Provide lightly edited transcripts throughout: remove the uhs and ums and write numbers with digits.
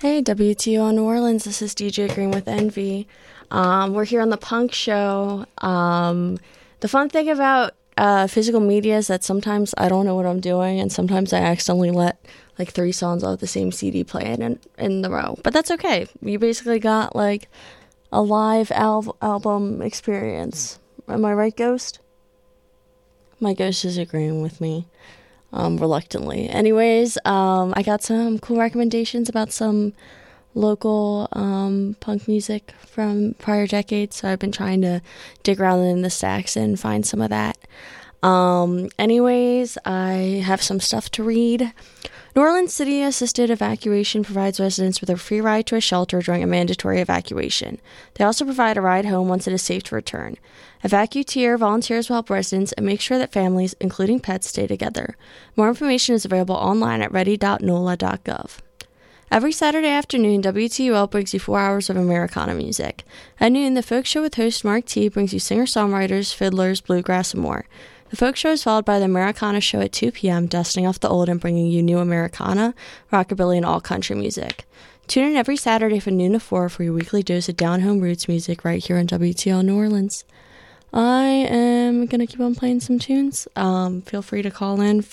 Hey, WTO New Orleans, this is DJ Green with Envy. We're here on the Punk Show. The fun thing about physical media is that sometimes I don't know what I'm doing, and sometimes I accidentally let like 3 songs off the same CD play in the row. But that's okay. You basically got like a live album experience. Am I right, Ghost? My ghost is agreeing with me. Reluctantly. Anyways, I got some cool recommendations about some local punk music from prior decades, so I've been trying to dig around in the stacks and find some of that. Anyways, I have some stuff to read. New Orleans City Assisted Evacuation provides residents with a free ride to a shelter during a mandatory evacuation. They also provide a ride home once it is safe to return. EvacuTier volunteers will help residents and make sure that families, including pets, stay together. More information is available online at ready.nola.gov. Every Saturday afternoon, WTUL brings you 4 hours of Americana music. At noon, The Folk Show with host Mark T brings you singer-songwriters, fiddlers, bluegrass, and more. The Folk Show is followed by the Americana Show at 2 p.m., dusting off the old and bringing you new Americana, rockabilly, and all country music. Tune in every Saturday from noon to 4 for your weekly dose of down-home roots music right here on WTL New Orleans. I am going to keep on playing some tunes. Feel free to call in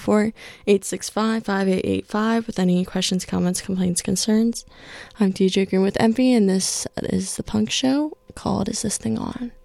504-865-5885 with any questions, comments, complaints, concerns. I'm DJ Green with Envy, and this is the Punk Show called Is This Thing On?